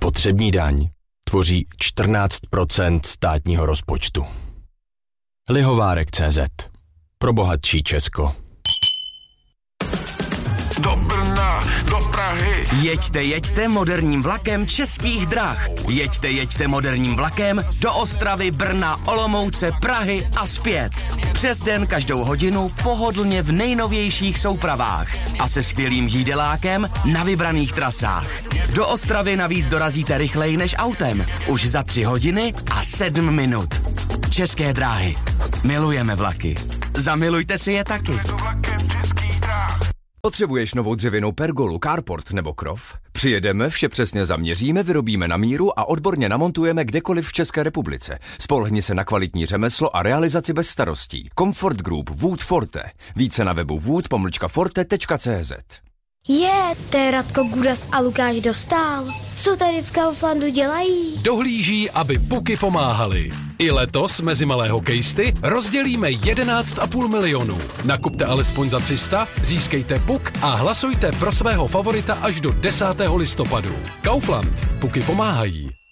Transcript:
Spotřební daň tvoří 14% státního rozpočtu. Lihovárek.cz. Pro bohatší Česko. Do Brna, do Prahy. Jeďte moderním vlakem Českých drah. Jeďte moderním vlakem do Ostravy, Brna, Olomouce, Prahy a zpět. Přes den každou hodinu pohodlně v nejnovějších soupravách a se skvělým jídelákem na vybraných trasách. Do Ostravy navíc dorazíte rychleji než autem. Už za 3 hodiny a 7 minut. České dráhy. Milujeme vlaky. Zamilujte si je taky. Potřebuješ novou dřevěnou pergolu, carport nebo krov? Přijedeme, vše přesně zaměříme, vyrobíme na míru a odborně namontujeme kdekoliv v České republice. Spolehni se na kvalitní řemeslo a realizaci bez starostí. Comfort Group Wood Forte. Více na webu wood-forte.cz. To je Radko Gudas a Lukáš Dostál. Co tady v Kauflandu dělají? Dohlíží, aby puky pomáhaly. I letos mezi malé hokejisty rozdělíme 11,5 milionu. Nakupte alespoň za 300, získejte puk a hlasujte pro svého favorita až do 10. listopadu. Kaufland. Puky pomáhají.